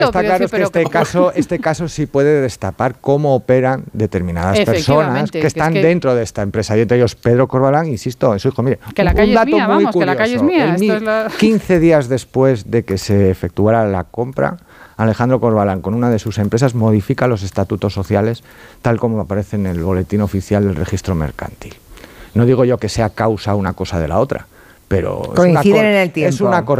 Está claro que este caso sí puede destapar cómo operan determinadas personas que están dentro de esta empresa. Y entre ellos Pedro Corbalán, insisto, en su hijo. Mire, que la calle es mía, vamos, que la calle es mía. 15 días después de que se efectuara la compra, Alejandro Corbalán, con una de sus empresas, modifica los estatutos sociales tal como aparece en el boletín oficial del registro mercantil. No digo yo que sea causa una cosa de la otra, pero coinciden en el tiempo. Es una